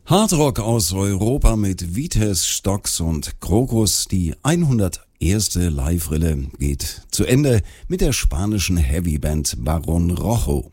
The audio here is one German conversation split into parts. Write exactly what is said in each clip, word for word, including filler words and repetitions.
Hardrock aus Europa mit Vites, Stocks und Krokus. Die hunderterste Live-Rille geht zu Ende mit der spanischen Heavyband Barón Rojo.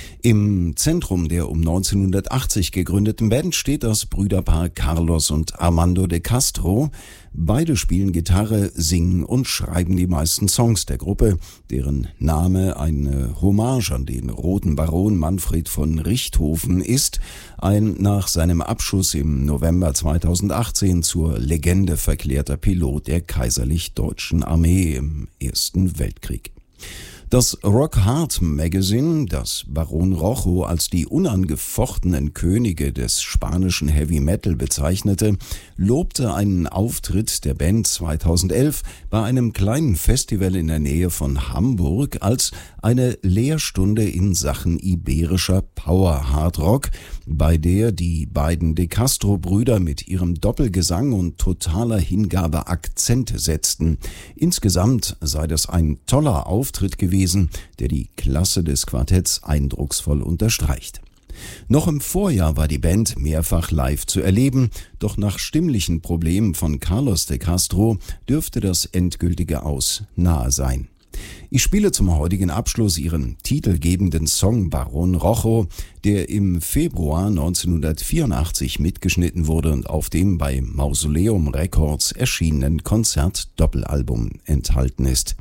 Im Zentrum der um neunzehnhundertachtzig gegründeten Band steht das Brüderpaar Carlos und Armando de Castro. Beide spielen Gitarre, singen und schreiben die meisten Songs der Gruppe, deren Name eine Hommage an den Roten Baron Manfred von Richthofen ist, ein nach seinem Abschuss im November zweitausendachtzehn zur Legende verklärter Pilot der Kaiserlich-Deutschen Armee im Ersten Weltkrieg. Das Rock Hard Magazine, das Barón Rojo als die unangefochtenen Könige des spanischen Heavy Metal bezeichnete, lobte einen Auftritt der Band zweitausendelf bei einem kleinen Festival in der Nähe von Hamburg als eine Lehrstunde in Sachen iberischer Power Hard Rock, bei der die beiden De Castro-Brüder mit ihrem Doppelgesang und totaler Hingabe Akzente setzten. Insgesamt sei das ein toller Auftritt gewesen, der die Klasse des Quartetts eindrucksvoll unterstreicht. Noch im Vorjahr war die Band mehrfach live zu erleben, doch nach stimmlichen Problemen von Carlos de Castro dürfte das endgültige Aus nahe sein. Ich spiele zum heutigen Abschluss ihren titelgebenden Song Barón Rojo, der im Februar neunzehnhundertvierundachtzig mitgeschnitten wurde und auf dem bei Mausoleum Records erschienenen Konzert-Doppelalbum enthalten ist.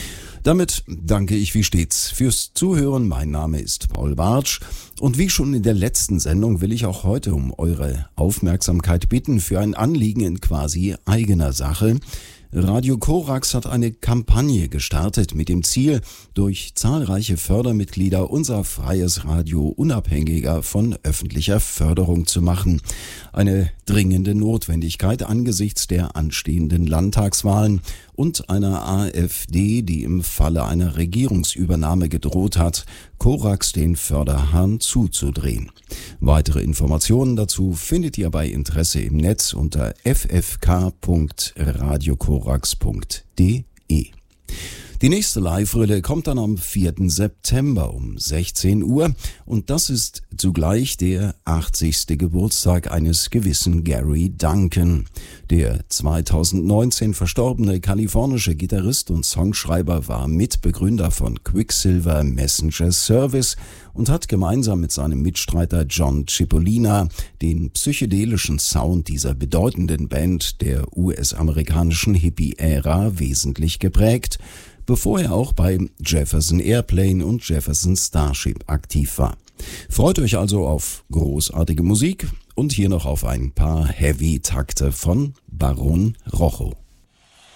Damit danke ich wie stets fürs Zuhören. Mein Name ist Paul Bartsch und wie schon in der letzten Sendung will ich auch heute um eure Aufmerksamkeit bitten für ein Anliegen in quasi eigener Sache. Radio Korax hat eine Kampagne gestartet mit dem Ziel, durch zahlreiche Fördermitglieder unser freies Radio unabhängiger von öffentlicher Förderung zu machen. Eine dringende Notwendigkeit angesichts der anstehenden Landtagswahlen und einer AfD, die im Falle einer Regierungsübernahme gedroht hat, Korax den Förderhahn zuzudrehen. Weitere Informationen dazu findet ihr bei Interesse im Netz unter f f k punkt radiokorax punkt d e. Die nächste Live-Rille kommt dann am vierten September um sechzehn Uhr und das ist zugleich der achtzigste Geburtstag eines gewissen Gary Duncan. Der zweitausendneunzehn verstorbene kalifornische Gitarrist und Songschreiber war Mitbegründer von Quicksilver Messenger Service und hat gemeinsam mit seinem Mitstreiter John Cipollina den psychedelischen Sound dieser bedeutenden Band der U S-amerikanischen Hippie-Ära wesentlich geprägt, bevor er auch bei Jefferson Airplane und Jefferson Starship aktiv war. Freut euch also auf großartige Musik und hier noch auf ein paar Heavy-Takte von Barón Rojo.